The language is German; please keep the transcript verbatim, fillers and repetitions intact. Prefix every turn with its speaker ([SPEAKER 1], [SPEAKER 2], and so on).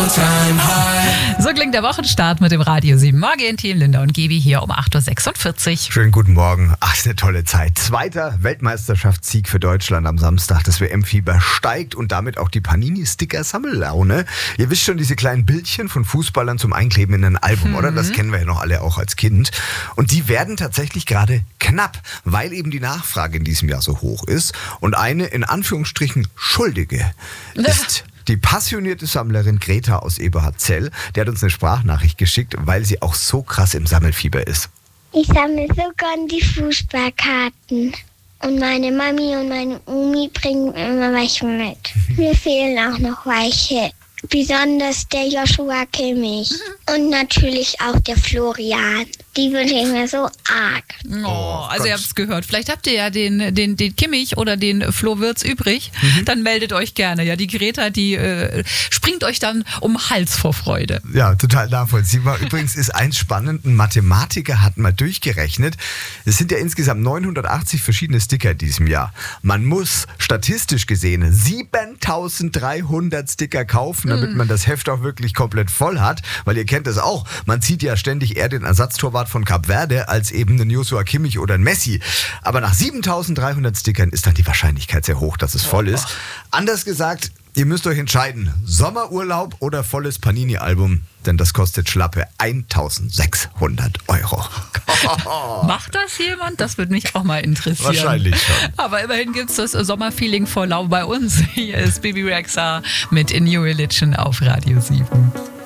[SPEAKER 1] all-time high.
[SPEAKER 2] So klingt der Wochenstart mit dem Radio sieben Morgen Team. Linda und Gibi hier um acht Uhr sechsundvierzig.
[SPEAKER 3] Schönen guten Morgen. Ach, ist eine tolle Zeit. Zweiter Weltmeisterschaftssieg für Deutschland am Samstag. Das W M-Fieber steigt und damit auch die Panini-Sticker-Sammellaune. Ihr wisst schon, diese kleinen Bildchen von Fußballern zum Einkleben in ein Album, mhm. oder? Das kennen wir ja noch alle auch als Kind. Und die werden tatsächlich gerade knapp, weil eben die Nachfrage in diesem Jahr so hoch ist. Und eine, in Anführungsstrichen, Schuldige ist die passionierte Sammlerin Greta aus Eberhardzell. Der hat uns eine Sprachnachricht geschickt, weil sie auch so krass im Sammelfieber ist.
[SPEAKER 4] Ich sammle so gern die Fußballkarten. Und meine Mami und meine Omi bringen immer welche mit. Mir fehlen auch noch welche. Besonders der Joshua Kimmich. Und natürlich auch der Florian. Die wünsche ich mir so arg.
[SPEAKER 2] Oh, also ihr habt es gehört. Vielleicht habt ihr ja den, den, den Kimmich oder den Flo Wirtz übrig. Mhm. Dann meldet euch gerne. Ja, die Greta, die äh, springt euch dann um den Hals vor Freude.
[SPEAKER 3] Ja, total nachvollziehbar. Übrigens ist eins spannend, ein Mathematiker hat mal durchgerechnet. Es sind ja insgesamt neunhundertachtzig verschiedene Sticker in diesem Jahr. Man muss statistisch gesehen siebentausenddreihundert Sticker kaufen, damit mhm. man das Heft auch wirklich komplett voll hat. Weil ihr kennt das auch. Man zieht ja ständig eher den Ersatztorwart von Kap Verde als eben einen Joshua Kimmich oder einen Messi. Aber nach siebentausenddreihundert Stickern ist dann die Wahrscheinlichkeit sehr hoch, dass es voll ist. Anders gesagt, ihr müsst euch entscheiden, Sommerurlaub oder volles Panini-Album, denn das kostet schlappe eintausendsechshundert Euro.
[SPEAKER 2] Macht das jemand? Das würde mich auch mal interessieren.
[SPEAKER 3] Wahrscheinlich schon.
[SPEAKER 2] Aber immerhin gibt es das Sommerfeeling vor Lau bei uns. Hier ist Bibi Rexha mit In New Religion auf Radio sieben.